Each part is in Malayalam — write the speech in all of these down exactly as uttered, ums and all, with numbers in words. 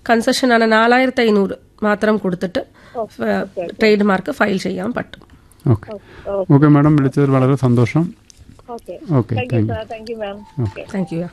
കൺസെഷനാണ് നാലായിരത്തി അഞ്ഞൂറ് മാത്രം കൊടുത്തിട്ട് ട്രേഡ് മാർക്ക് ഫയൽ ചെയ്യാൻ പറ്റും. ഓക്കെ ഓക്കെ മാഡം, വിളിച്ചതിൽ വളരെ സന്തോഷം. Okay thank you.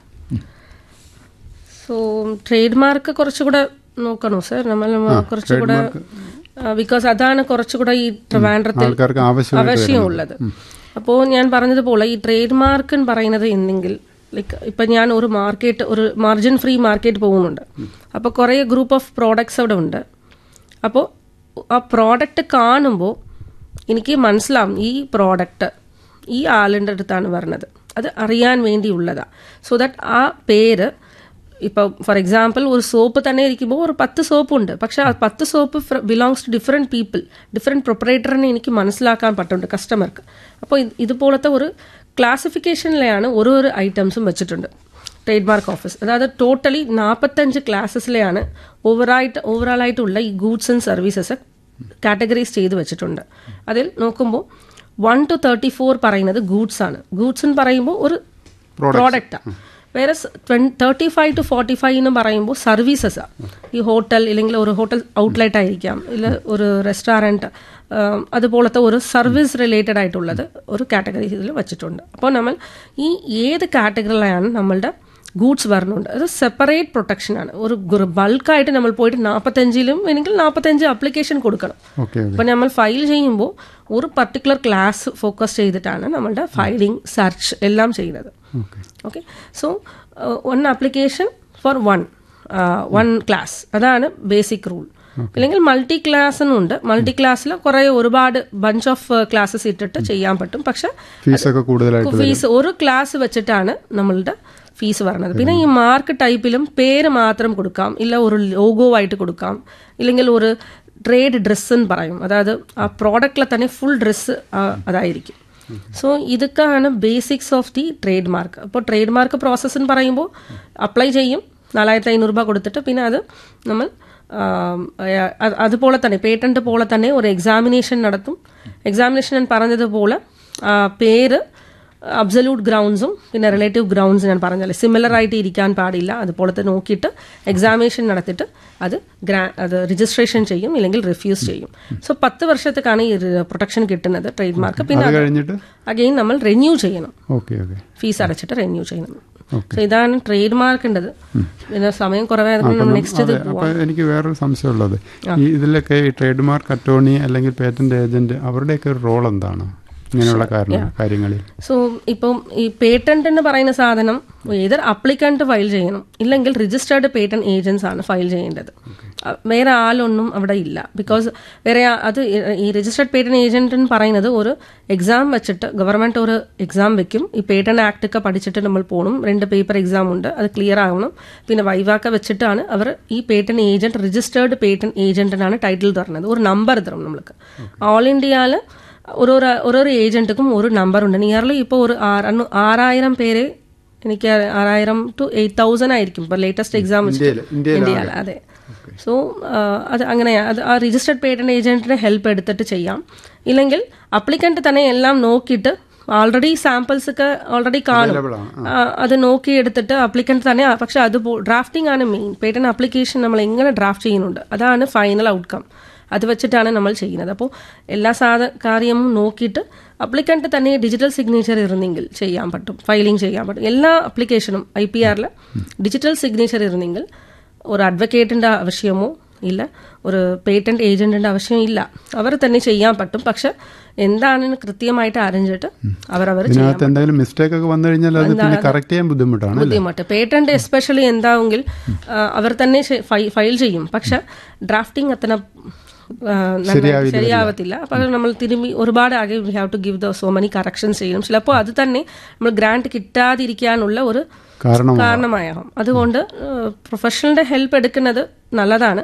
So trade mark കുറച്ചുകൂടെ നോക്കണോ സർ? നമ്മൾ കുറച്ചുകൂടെ ബിക്കോസ് അതാണ് കുറച്ചുകൂടെ ഈ ട്രിവാൻഡ്രത്തിൽ ആവശ്യമുള്ളത്. അപ്പോൾ ഞാൻ പറഞ്ഞതുപോലെ ഈ ട്രേഡ് മാർക്ക് എന്ന് പറയുന്നത് എന്തെങ്കിൽ ലൈക്ക് ഇപ്പം ഞാൻ ഒരു മാർക്കറ്റ്, ഒരു മാർജിൻ ഫ്രീ മാർക്കറ്റ് പോകുന്നുണ്ട്. അപ്പോൾ കുറേ ഗ്രൂപ്പ് ഓഫ് പ്രോഡക്ട്സ് അവിടെ ഉണ്ട്. അപ്പോൾ ആ പ്രോഡക്റ്റ് കാണുമ്പോൾ എനിക്ക് മനസ്സിലാവും ഈ പ്രോഡക്റ്റ് ഈ ആളിൻ്റെ അടുത്താണ് പറഞ്ഞത്, അത് അറിയാൻ വേണ്ടിയുള്ളതാണ്. സോ ദാറ്റ് ആ പേര് ഇപ്പോൾ ഫോർ എക്സാമ്പിൾ ഒരു സോപ്പ് തന്നെ ഇരിക്കുമ്പോൾ ഒരു പത്ത് സോപ്പുണ്ട്, പക്ഷെ ആ പത്ത് soap belongs to different people, different പ്രൊപ്പറേറ്ററിനെ എനിക്ക് മനസ്സിലാക്കാൻ പറ്റുന്നുണ്ട് കസ്റ്റമർക്ക്. അപ്പോൾ ഇതുപോലത്തെ ഒരു ക്ലാസിഫിക്കേഷനിലെയാണ് ഓരോരോ ഐറ്റംസും വെച്ചിട്ടുണ്ട് ട്രേഡ് മാർക്ക് ഓഫീസ്. അതായത് ടോട്ടലി നാൽപ്പത്തഞ്ച് ക്ലാസ്സസിലെയാണ് ഓവറായിട്ട് ഓവറോളായിട്ടുള്ള ഈ ഗൂഡ്സ് ആൻഡ് സർവീസസ് കാറ്റഗറീസ് ചെയ്ത് വെച്ചിട്ടുണ്ട്. അതിൽ നോക്കുമ്പോൾ വൺ ടു തേർട്ടി ഫോർ പറയുന്നത് ഗൂഡ്സ് ആണ്. ഗൂഡ്സ് എന്ന് പറയുമ്പോൾ ഒരു പ്രോഡക്റ്റാണ്. വേറെ thirty five to forty five എന്ന് പറയുമ്പോൾ സർവീസസാണ്. ഈ ഹോട്ടൽ ഇല്ലെങ്കിൽ ഒരു ഹോട്ടൽ ഔട്ട്ലെറ്റ് ആയിരിക്കാം, ഇല്ല ഒരു റെസ്റ്റോറൻറ്റ്, അതുപോലത്തെ ഒരു സർവീസ് റിലേറ്റഡ് ആയിട്ടുള്ളത് ഒരു കാറ്റഗറി ഇതിൽ വെച്ചിട്ടുണ്ട്. അപ്പോൾ നമ്മൾ ഈ ഏത് കാറ്റഗറിയിലാണ് നമ്മളുടെ ഗൂഡ്സ് വരുന്നുണ്ട്, അത് സെപ്പറേറ്റ് പ്രൊട്ടക്ഷനാണ്. ഒരു ബൾക്കായിട്ട് നമ്മൾ പോയിട്ട് നാൽപ്പത്തഞ്ചിലും അല്ലെങ്കിൽ നാൽപ്പത്തഞ്ച് അപ്ലിക്കേഷൻ കൊടുക്കണം. അപ്പോൾ നമ്മൾ ഫയൽ ചെയ്യുമ്പോൾ ഒരു പർട്ടിക്കുലർ ക്ലാസ് ഫോക്കസ് ചെയ്തിട്ടാണ് നമ്മളുടെ ഫയലിംഗ്, സെർച്ച് എല്ലാം ചെയ്യുന്നത്. Okay, so one application for one one class, അതാണ് ബേസിക് റൂൾ. അല്ലെങ്കിൽ മൾട്ടി ക്ലാസ് എന്നുണ്ട്. മൾട്ടി ക്ലാസ്സിൽ കുറെ ഒരുപാട് ബഞ്ച് ഓഫ് ക്ലാസ്സസ് ഇട്ടിട്ട് ചെയ്യാൻ പറ്റും. പക്ഷെ ഫീസ് ഒരു ക്ലാസ് വെച്ചിട്ടാണ് നമ്മളുടെ ഫീസ് പറഞ്ഞത്. പിന്നെ ഈ മാർക്ക് ടൈപ്പിലും പേര് മാത്രം കൊടുക്കാം, ഇല്ല ഒരു ലോഗോ ആയിട്ട് കൊടുക്കാം, ഇല്ലെങ്കിൽ ഒരു ട്രേഡ് ഡ്രസ്സ് എന്ന് പറയും. അതായത് ആ പ്രോഡക്റ്റിലെ തന്നെ ഫുൾ ഡ്രസ്സ് അതായിരിക്കും. സോ ഇതൊക്കെയാണ് basics of the trade mark. അപ്പോൾ ട്രേഡ് മാർക്ക് പ്രോസസ്സ് എന്ന് പറയുമ്പോൾ അപ്ലൈ ചെയ്യും, നാലായിരത്തി അഞ്ഞൂറ് രൂപ കൊടുത്തിട്ട്. പിന്നെ അത് നമ്മൾ അതുപോലെ തന്നെ പേറ്റന്റ് പോലെ തന്നെ ഒരു എക്സാമിനേഷൻ നടത്തും. എക്സാമിനേഷൻ ഞാൻ പറഞ്ഞതുപോലെ പേര്, അബ്സല്യൂട്ട് ഗ്രൗണ്ട്സും പിന്നെ റിലേറ്റീവ് ഗ്രൗണ്ട്സ് ഞാൻ പറഞ്ഞാൽ സിമിലർ ആയിട്ട് ഇരിക്കാൻ പാടില്ല. അതുപോലത്തെ നോക്കിയിട്ട് എക്സാമിനേഷൻ നടത്തിയിട്ട് അത് ഗ്രാ അത് രജിസ്ട്രേഷൻ ചെയ്യും, ഇല്ലെങ്കിൽ റിഫ്യൂസ് ചെയ്യും. സോ പത്ത് വർഷത്തേക്കാണ് ഈ പ്രൊട്ടക്ഷൻ കിട്ടുന്നത് ട്രേഡ് മാർക്ക്. പിന്നെ അഗെയിൻ നമ്മൾ റിന്യൂ ചെയ്യണം, ഫീസ് അടച്ചിട്ട് റിന്യൂ ചെയ്യണം. സോ ഇതാണ് ട്രേഡ് മാർക്കിൻ്റെത്. പിന്നെ സമയം കുറവായിരുന്നു, നെക്സ്റ്റ് ഇത് പോവാം. എനിക്ക് വേറൊരു സംശയമുള്ളത്, ഇതിലൊക്കെ ഈ ട്രേഡ് മാർക്ക് അറ്റോർണി അല്ലെങ്കിൽ പേറ്റന്റ് ഏജന്റ് അവരുടെയൊക്കെ ഒരു റോൾ എന്താണ് ഇങ്ങനെയുള്ള കാര്യങ്ങളിൽ? സോ ഇപ്പം ഈ പേറ്റന്റ് എന്ന് പറയുന്ന സാധനം ഏതൊരു അപ്ലിക്കന്റ് ഫയൽ ചെയ്യണം, ഇല്ലെങ്കിൽ രജിസ്റ്റേർഡ് പേറ്റന്റ് ഏജൻസ് ആണ് ഫയൽ ചെയ്യേണ്ടത്. വേറെ ആളൊന്നും അവിടെ ഇല്ല. ബിക്കോസ് വേറെ അത് ഈ രജിസ്റ്റേർഡ് പേറ്റന്റ് ഏജന്റ് എന്ന് പറയുന്നത് ഒരു എക്സാം വെച്ചിട്ട് ഗവൺമെന്റ് ഒരു എക്സാം വെക്കും. ഈ പേറ്റന്റ് ആക്ട് ഒക്കെ പഠിച്ചിട്ട് നമ്മൾ പോകണം. രണ്ട് പേപ്പർ എക്സാം ഉണ്ട്, അത് ക്ലിയർ ആവണം. പിന്നെ വൈവാക്ക വെച്ചിട്ടാണ് അവർ ഈ patent agent registered patent ഏജന്റിനാണ് title തരുന്നത്. ഒരു നമ്പർ തരും നമ്മൾക്ക്. ഓൾ ഇന്ത്യയിൽ ഓരോരോ ഓരോരോ ഏജന്റുക്കും ഒരു നമ്പർ ഉണ്ട്. നിയർലി ഇപ്പോൾ ഒരു ആറായിരം പേര്, എനിക്ക് ആറായിരം ടു എയ്റ്റ് തൗസൻഡ് ആയിരിക്കും ഇപ്പോൾ ലേറ്റസ്റ്റ് എക്സാം ഇന്ത്യയിൽ. അതെ. സോ അത് അങ്ങനെയാണ്. അത് ആ രജിസ്റ്റേർഡ് പേറ്റന്റ് ഏജന്റിന്റെ ഹെൽപ്പ് എടുത്തിട്ട് ചെയ്യാം. ഇല്ലെങ്കിൽ അപ്ലിക്കന്റ് തന്നെ എല്ലാം നോക്കിയിട്ട് ഓൾറെഡി സാമ്പിൾസ് ഒക്കെ ഓൾറെഡി കാണും, അത് നോക്കി എടുത്തിട്ട് അപ്ലിക്കന്റ് തന്നെ. പക്ഷെ അത് ഡ്രാഫ്റ്റിംഗ് ആണ് മെയിൻ. പേറ്റന്റ് ആപ്ലിക്കേഷൻ നമ്മൾ എങ്ങനെ ഡ്രാഫ്റ്റ് ചെയ്യുന്നുണ്ട്, അതാണ് ഫൈനൽ ഔട്ട്കം. അത് വെച്ചിട്ടാണ് നമ്മൾ ചെയ്യുന്നത്. അപ്പോൾ എല്ലാ സാധ കാര്യവും നോക്കിയിട്ട് അപ്ലിക്കന്റ് തന്നെ ഡിജിറ്റൽ സിഗ്നേച്ചർ ഇരുന്നെങ്കിൽ ചെയ്യാൻ പറ്റും, ഫയലിംഗ് ചെയ്യാൻ പറ്റും. എല്ലാ അപ്ലിക്കേഷനും ഐ പി ആറിൽ ഡിജിറ്റൽ സിഗ്നേച്ചർ ഇരുന്നെങ്കിൽ ഒരു അഡ്വക്കേറ്റിൻ്റെ ആവശ്യമോ ഇല്ല, ഒരു പേറ്റന്റ് ഏജന്റിന്റെ ആവശ്യം ഇല്ല, അവർ തന്നെ ചെയ്യാൻ പറ്റും. പക്ഷെ എന്താണെന്ന് കൃത്യമായിട്ട് അറിഞ്ഞിട്ട് അവരവർ എന്തെങ്കിലും മിസ്റ്റേക്ക് ഒക്കെ വന്നു കഴിഞ്ഞാൽ ബുദ്ധിമുട്ടാണ് ബുദ്ധിമുട്ട് പേറ്റന്റ് എസ്പെഷ്യലി എന്താവെങ്കിൽ അവർ തന്നെ ഫയൽ ചെയ്യും. പക്ഷെ ഡ്രാഫ്റ്റിംഗ് അത്ര ശരിയാവത്തില്ല. അപ്പോൾ നമ്മൾ തിരുമ്പി ഒരുപാട് ആകെ we have to give the so many corrections ചെയ്യണം. ചിലപ്പോൾ അത് തന്നെ നമ്മൾ ഗ്രാന്റ് കിട്ടാതിരിക്കാനുള്ള ഒരു കാരണമാകും. അതുകൊണ്ട് പ്രൊഫഷണലിന്റെ ഹെൽപ്പ് എടുക്കുന്നത് നല്ലതാണ്.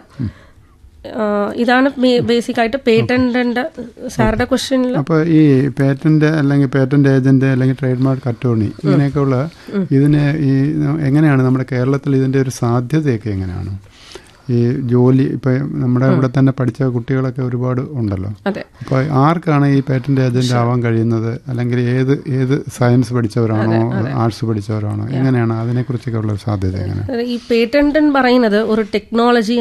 ഇതാണ് ബേസിക് ആയിട്ട് പേറ്റന്റിന്റെ സാറുടെ ക്വസ്റ്റ്യനിൽ. അപ്പോൾ ഈ പേറ്റന്റ് അല്ലെങ്കിൽ പേറ്റന്റ് ഏജന്റ് അല്ലെങ്കിൽ ട്രേഡ് മാർക്ക് അറ്റോർണി ഇങ്ങനെയൊക്കെയുള്ള ഇതിന് ഈ എങ്ങനെയാണ് നമ്മുടെ കേരളത്തിൽ ഇതിന്റെ ഒരു സാധ്യതയൊക്കെ എങ്ങനെയാണ്? ഈ ജോലി ഇപ്പം നമ്മുടെ ഇവിടെ തന്നെ പഠിച്ച കുട്ടികളൊക്കെ ഒരുപാട് ഉണ്ടല്ലോ. അപ്പോൾ ആർക്കാണ് ഈ പേറ്റന്റ് ഏജന്റ് ആവാൻ കഴിയുന്നത്? അല്ലെങ്കിൽ ഏത് ഏത് സയൻസ് പഠിച്ചവരാണോ ആർട്സ് പഠിച്ചവരാണോ, എങ്ങനെയാണ് അതിനെക്കുറിച്ചൊക്കെ ഉള്ള സാധ്യത? എങ്ങനെ ഈ പേറ്റന്റ് എന്ന് പറയുന്നത് ഒരു ടെക്നോളജി